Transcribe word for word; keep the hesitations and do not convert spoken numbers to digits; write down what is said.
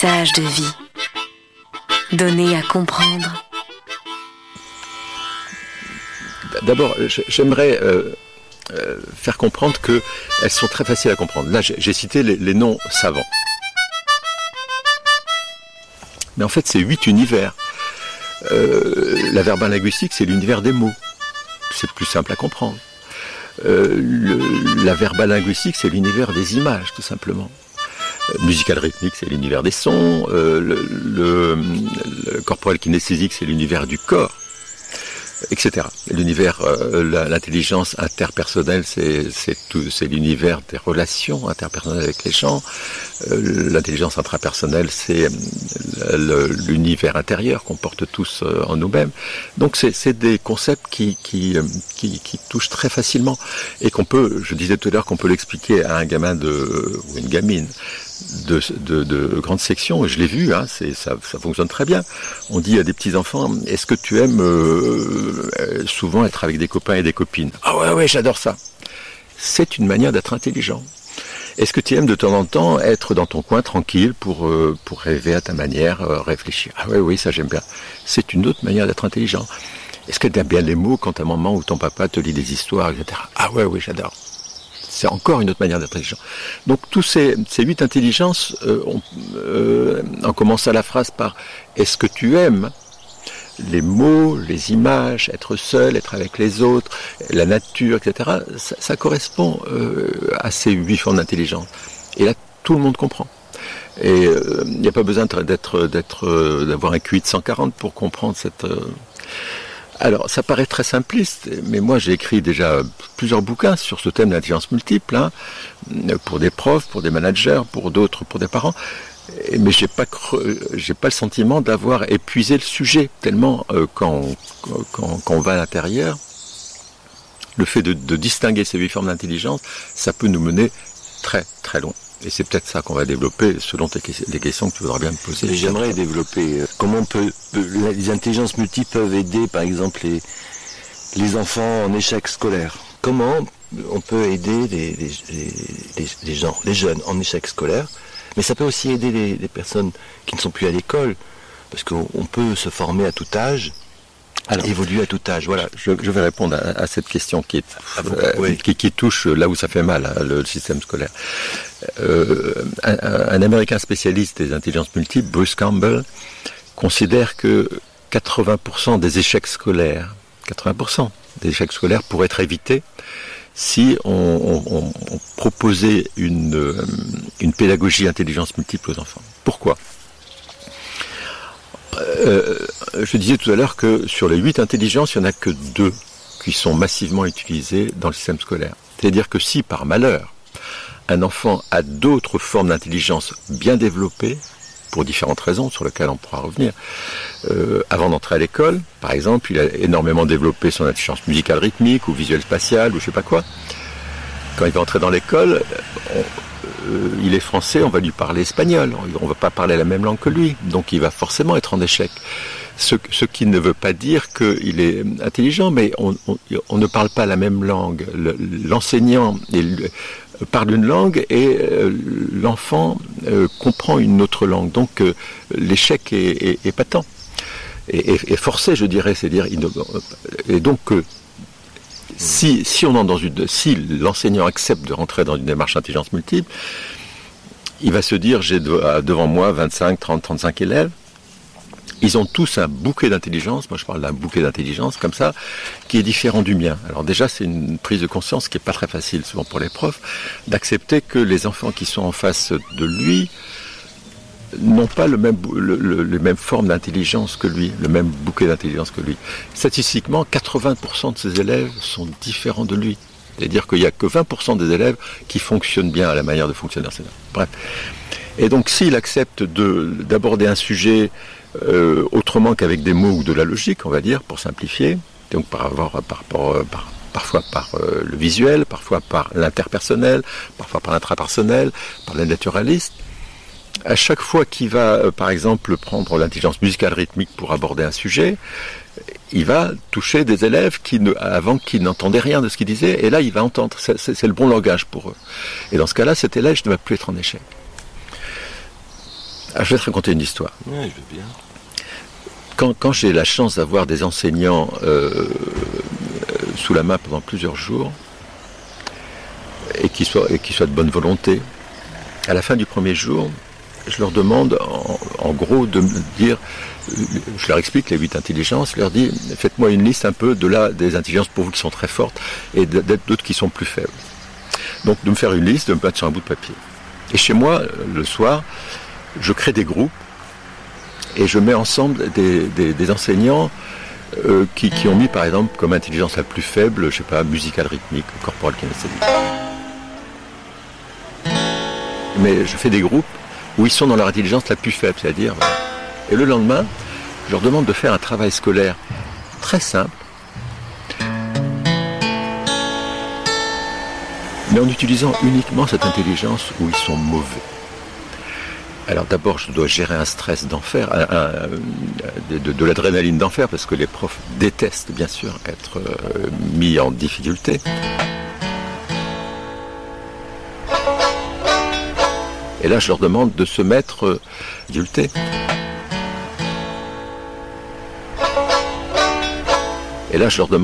Message de vie. Donné à comprendre. D'abord, j'aimerais euh, euh, faire comprendre qu'elles sont très faciles à comprendre. Là, j'ai, j'ai cité les, les noms savants. Mais en fait, c'est huit univers. Euh, la verbalinguistique, c'est l'univers des mots. C'est plus simple à comprendre. Euh, le, la verbalinguistique, c'est l'univers des images, tout simplement. Euh, musical rythmique, c'est l'univers des sons. Euh, le, le, le corporel kinesthésique, c'est l'univers du corps, et cetera. L'univers, euh, la, l'intelligence interpersonnelle, c'est, c'est, tout, c'est l'univers des relations interpersonnelles avec les gens. Euh, l'intelligence intrapersonnelle, c'est le, l'univers intérieur qu'on porte tous euh, en nous-mêmes. Donc c'est, c'est des concepts qui, qui, qui, qui touchent très facilement et qu'on peut, je disais tout à l'heure, qu'on peut l'expliquer à un gamin de, ou une gamine de, de, de grande section, et je l'ai vu, hein, c'est, ça, ça fonctionne très bien. On dit à des petits-enfants, est-ce que tu aimes euh, souvent être avec des copains et des copines ? Ah ouais, ouais, j'adore ça. C'est une manière d'être intelligent. Est-ce que tu aimes de temps en temps être dans ton coin tranquille pour, euh, pour rêver à ta manière, euh, réfléchir ? Ah ouais, oui, ça j'aime bien. C'est une autre manière d'être intelligent. Est-ce que tu aimes bien les mots quand ta maman ou ton papa te lit des histoires, et cetera. Ah ouais, oui, j'adore. C'est encore une autre manière d'être intelligent. Donc tous ces, ces huit intelligences, euh, on, euh, on commence à la phrase par « Est-ce que tu aimes ?» Les mots, les images, être seul, être avec les autres, la nature, et cetera, ça, ça correspond euh, à ces huit formes d'intelligence. Et là, tout le monde comprend. Et il euh, n'y a pas besoin d'être, d'être, euh, d'avoir un Q I de cent quarante pour comprendre cette... Euh... Alors, ça paraît très simpliste, mais moi j'ai écrit déjà plusieurs bouquins sur ce thème d'intelligence multiple, hein, pour des profs, pour des managers, pour d'autres, pour des parents. Mais j'ai pas creux, j'ai pas le sentiment d'avoir épuisé le sujet tellement euh, quand, quand, quand on va à l'intérieur, le fait de, de distinguer ces huit formes d'intelligence, ça peut nous mener très très loin. Et c'est peut-être ça qu'on va développer selon tes, les questions que tu voudras bien me poser. Et j'aimerais développer euh, comment on peut les intelligences multiples peuvent aider par exemple les les enfants en échec scolaire. Comment on peut aider les les, les, les, les gens, les jeunes en échec scolaire? Mais ça peut aussi aider les, les personnes qui ne sont plus à l'école, parce qu'on on peut se former à tout âge, alors, évoluer à tout âge. Voilà. Je, je vais répondre à, à cette question qui, est, ah bon, euh, oui. qui, qui touche là où ça fait mal, hein, le, le système scolaire. Euh, un, un Américain spécialiste des intelligences multiples, Bruce Campbell, considère que quatre-vingts pour cent des échecs scolaires, quatre-vingts pour cent des échecs scolaires pourraient être évités si on, on, on proposait une, une pédagogie intelligence multiple aux enfants. Pourquoi ? euh, Je disais tout à l'heure que sur les huit intelligences, il n'y en a que deux qui sont massivement utilisées dans le système scolaire. C'est-à-dire que si, par malheur, un enfant a d'autres formes d'intelligence bien développées, pour différentes raisons sur lesquelles on pourra revenir, euh, avant d'entrer à l'école, par exemple, il a énormément développé son intelligence musicale rythmique ou visuelle spatiale ou je sais pas quoi. Quand il va entrer dans l'école, on, euh, il est français, on va lui parler espagnol, on va pas parler la même langue que lui, donc il va forcément être en échec. Ce, ce qui ne veut pas dire qu'il est intelligent, mais on, on, on ne parle pas la même langue. Le, l'enseignant est, parle une langue et euh, l'enfant euh, comprend une autre langue. Donc euh, l'échec est, est, est patent et, et, et forcé, je dirais. C'est-à-dire, il, et donc euh, si, si on entre dans une, si l'enseignant accepte de rentrer dans une démarche intelligence multiple, il va se dire j'ai de, devant moi vingt-cinq, trente, trente-cinq élèves. Ils ont tous un bouquet d'intelligence, moi je parle d'un bouquet d'intelligence comme ça, qui est différent du mien. Alors déjà c'est une prise de conscience qui n'est pas très facile souvent pour les profs, d'accepter que les enfants qui sont en face de lui n'ont pas le même, le, le, les mêmes formes d'intelligence que lui, le même bouquet d'intelligence que lui. Statistiquement, quatre-vingts pour cent de ses élèves sont différents de lui. C'est-à-dire qu'il n'y a que vingt pour cent des élèves qui fonctionnent bien à la manière de fonctionner. Bref. Et donc s'il accepte de, d'aborder un sujet Euh, autrement qu'avec des mots ou de la logique, on va dire, pour simplifier, donc par avoir, par, par, par, parfois par euh, le visuel, parfois par l'interpersonnel, parfois par l'intrapersonnel, par le naturaliste. À chaque fois qu'il va, euh, par exemple, prendre l'intelligence musicale rythmique pour aborder un sujet, il va toucher des élèves qui ne, avant qui n'entendaient rien de ce qu'il disait, et là il va entendre, c'est, c'est, c'est le bon langage pour eux. Et dans ce cas-là, cet élève ne va plus être en échec. Ah, je vais te raconter une histoire. Oui, je veux bien. Quand, quand j'ai la chance d'avoir des enseignants euh, sous la main pendant plusieurs jours, et qui soient, et qui soient de bonne volonté, à la fin du premier jour, je leur demande en, en gros de me dire, je leur explique les huit intelligences, je leur dis, faites-moi une liste un peu de là des intelligences pour vous qui sont très fortes et d'autres qui sont plus faibles. Donc de me faire une liste, de me mettre sur un bout de papier. Et chez moi, le soir, je crée des groupes et je mets ensemble des, des, des enseignants euh, qui, qui ont mis par exemple comme intelligence la plus faible, je sais pas, musicale rythmique, corporelle kinesthésique. Mais je fais des groupes où ils sont dans leur intelligence la plus faible, c'est-à-dire... Et le lendemain, je leur demande de faire un travail scolaire très simple, mais en utilisant uniquement cette intelligence où ils sont mauvais. Alors d'abord, je dois gérer un stress d'enfer, un, un, de, de, de l'adrénaline d'enfer, parce que les profs détestent bien sûr être euh, mis en difficulté. Et là, je leur demande de se mettre euh, adulté. Et là, je leur demande